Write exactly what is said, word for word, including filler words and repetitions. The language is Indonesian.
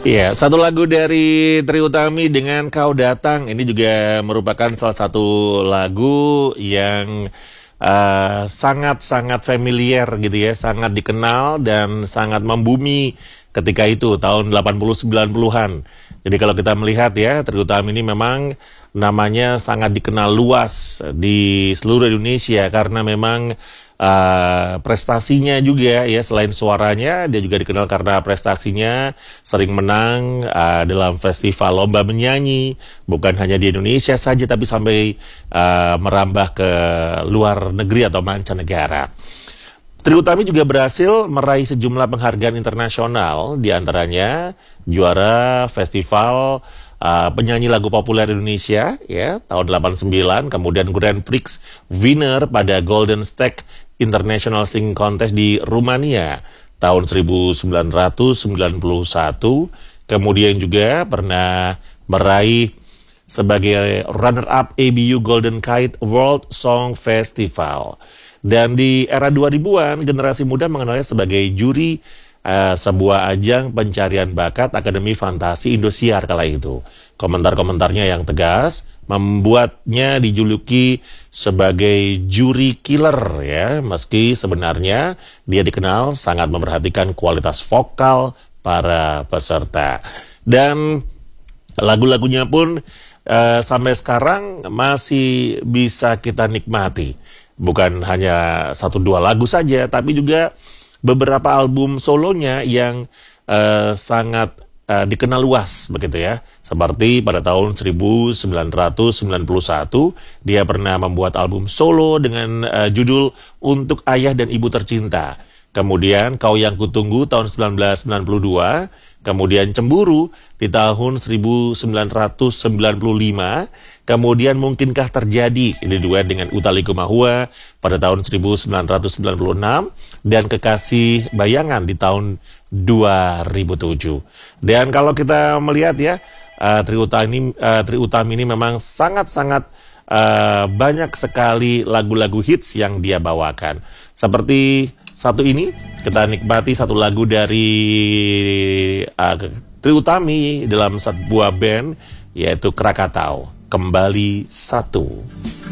Iya, satu lagu dari Trie Utami dengan Kau Datang. Ini juga merupakan salah satu lagu yang eh, sangat-sangat familiar gitu ya, sangat dikenal dan sangat membumi ketika itu, tahun delapan puluh sembilan puluhan. Jadi kalau kita melihat ya, Trie Utami ini memang namanya sangat dikenal luas di seluruh Indonesia karena memang Uh, prestasinya juga ya, selain suaranya dia juga dikenal karena prestasinya sering menang uh, dalam festival lomba menyanyi, bukan hanya di Indonesia saja tapi sampai uh, merambah ke luar negeri atau mancanegara. Trie Utami juga berhasil meraih sejumlah penghargaan internasional, diantaranya juara festival uh, penyanyi lagu populer Indonesia ya tahun delapan puluh sembilan, kemudian Grand Prix winner pada Golden Stake International Singing Contest di Rumania tahun seribu sembilan ratus sembilan puluh satu, kemudian juga pernah meraih sebagai runner-up A B U Golden Kite World Song Festival. Dan di era dua ribuan, generasi muda mengenalnya sebagai juri uh, sebuah ajang pencarian bakat Akademi Fantasi Indosiar kala itu. Komentar-komentarnya yang tegas membuatnya dijuluki sebagai juri killer ya, meski sebenarnya dia dikenal sangat memperhatikan kualitas vokal para peserta. Dan lagu-lagunya pun uh, sampai sekarang masih bisa kita nikmati. Bukan hanya satu dua lagu saja, tapi juga beberapa album solonya yang uh, sangat uh, dikenal luas begitu ya. Seperti pada tahun seribu sembilan ratus sembilan puluh satu dia pernah membuat album solo dengan uh, judul Untuk Ayah dan Ibu Tercinta. Kemudian Kau Yang Kutunggu tahun seribu sembilan ratus sembilan puluh dua, kemudian Cemburu di tahun seribu sembilan ratus sembilan puluh lima, kemudian Mungkinkah Terjadi ini duet dengan Utha Likumahua pada tahun seribu sembilan ratus sembilan puluh enam, dan Kekasih Bayangan di tahun dua ribu tujuh. Dan kalau kita melihat ya, uh, Trie Utami, uh, Trie Utami ini memang sangat-sangat uh, banyak sekali lagu-lagu hits yang dia bawakan. Seperti satu ini, kita nikmati satu lagu dari uh, Trie Utami dalam sebuah band, yaitu Krakatau, Kembali Satu.